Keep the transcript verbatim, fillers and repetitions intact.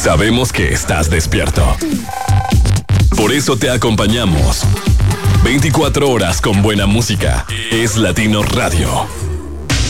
Sabemos que estás despierto. Por eso te acompañamos. veinticuatro horas con buena música. Es Latino Radio.